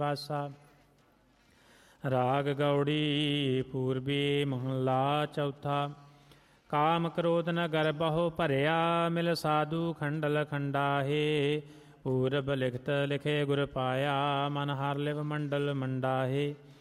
ਪਾਸਾ। ਰਾਗ ਗੌੜੀ ਪੂਰਬੀ ਮਹੱਲਾ ਚੌਥਾ। ਕਾਮ ਕ੍ਰੋਧ ਨਗਰ ਬਹੁ ਭਰਿਆ, ਮਿਲ ਸਾਧੂ ਖੰਡਲ ਖੰਡਾਹੇ। ਪੂਰਬ ਲਿਖਤ ਲਿਖੇ ਗੁਰ ਪਾਇਆ, ਮਨ ਹਰ ਲਿਵ ਮੰਡਲ ਮੰਡਾਹੇ।